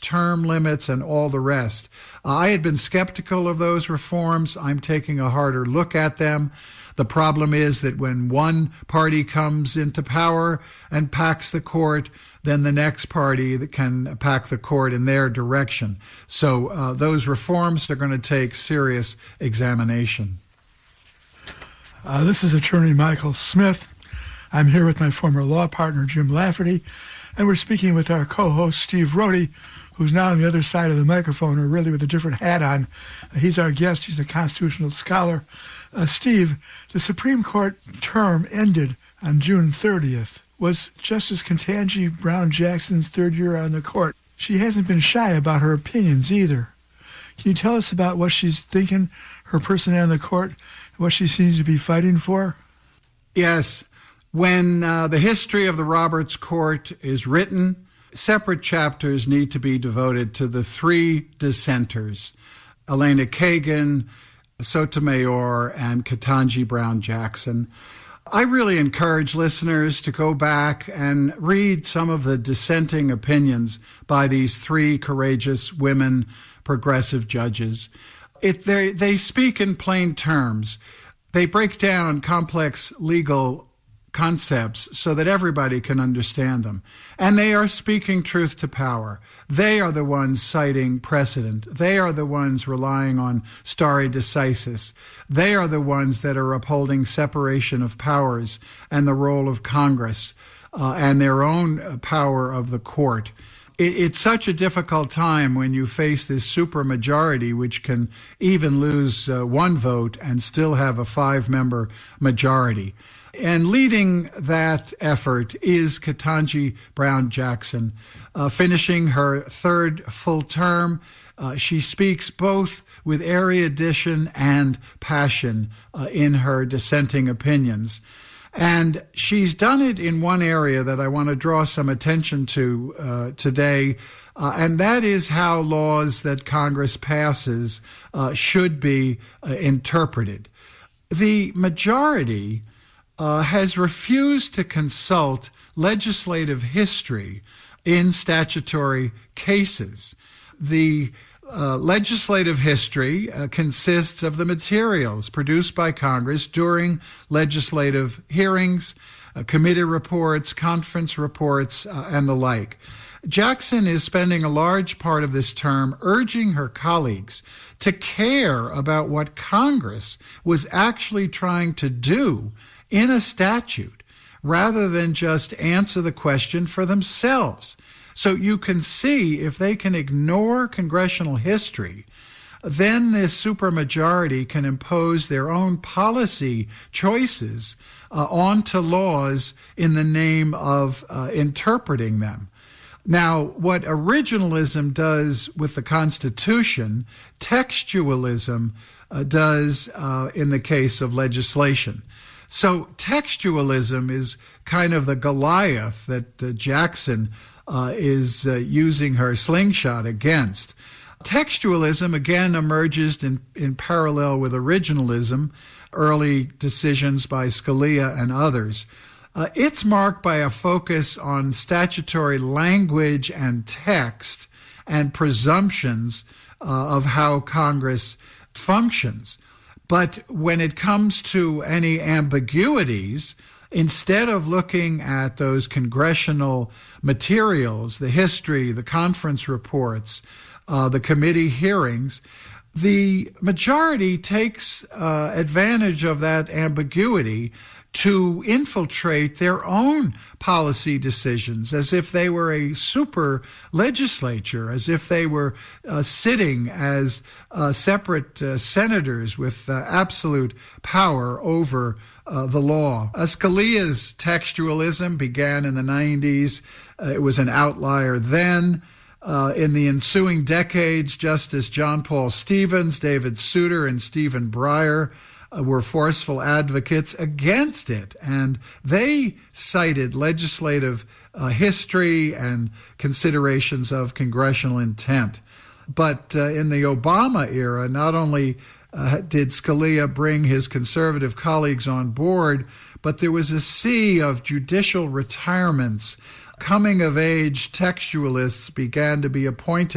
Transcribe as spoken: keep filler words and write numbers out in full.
term limits, and all the rest. Uh, I had been skeptical of those reforms. I'm taking a harder look at them. The problem is that when one party comes into power and packs the court, then the next party that can pack the court in their direction. So uh, those reforms are going to take serious examination. Uh, this is Attorney Michael Smith. I'm here with my former law partner, Jim Lafferty, and we're speaking with our co-host, Steve Rohde, who's now on the other side of the microphone, or really with a different hat on. Uh, he's our guest. He's a constitutional scholar. Uh, Steve, the Supreme Court term ended on June thirtieth. Was Justice Ketanji Brown Jackson's third year on the court. She hasn't been shy about her opinions either. Can you tell us about what she's thinking, her personnel on the court, what she seems to be fighting for? Yes. When uh, the history of the Roberts Court is written, separate chapters need to be devoted to the three dissenters, Elena Kagan, Sotomayor, and Ketanji Brown Jackson. I really encourage listeners to go back and read some of the dissenting opinions by these three courageous women progressive judges. It, they, they speak in plain terms. They break down complex legal concepts so that everybody can understand them. And they are speaking truth to power. They are the ones citing precedent. They are the ones relying on stare decisis. They are the ones that are upholding separation of powers and the role of Congress uh, and their own power of the court. It, it's such a difficult time when you face this supermajority, which can even lose uh, one vote and still have a five-member majority. And leading that effort is Ketanji Brown Jackson, uh, finishing her third full term. Uh, she speaks both with erudition and passion uh, in her dissenting opinions. And she's done it in one area that I want to draw some attention to uh, today, uh, and that is how laws that Congress passes uh, should be uh, interpreted. The majority Uh, has refused to consult legislative history in statutory cases. The uh, legislative history uh, consists of the materials produced by Congress during legislative hearings, uh, committee reports, conference reports, uh, and the like. Jackson is spending a large part of this term urging her colleagues to care about what Congress was actually trying to do in a statute, rather than just answer the question for themselves. So you can see if they can ignore congressional history, then this supermajority can impose their own policy choices uh, onto laws in the name of uh, interpreting them. Now, what originalism does with the Constitution, textualism uh, does uh, in the case of legislation. So textualism is kind of the Goliath that uh, Jackson uh, is uh, using her slingshot against. Textualism, again, emerges in, in parallel with originalism, early decisions by Scalia and others. Uh, it's marked by a focus on statutory language and text and presumptions uh, of how Congress functions. But when it comes to any ambiguities, instead of looking at those congressional materials, the history, the conference reports, uh, the committee hearings, the majority takes uh, advantage of that ambiguity to infiltrate their own policy decisions as if they were a super legislature, as if they were uh, sitting as uh, separate uh, senators with uh, absolute power over uh, the law. Uh, Scalia's textualism began in the nineties. Uh, it was an outlier then. Uh, in the ensuing decades, Justice John Paul Stevens, David Souter, and Stephen Breyer Uh, were forceful advocates against it, and they cited legislative uh, history and considerations of congressional intent. But uh, in the Obama era, not only uh, did Scalia bring his conservative colleagues on board, but there was a sea of judicial retirements. Coming-of-age textualists began to be appointed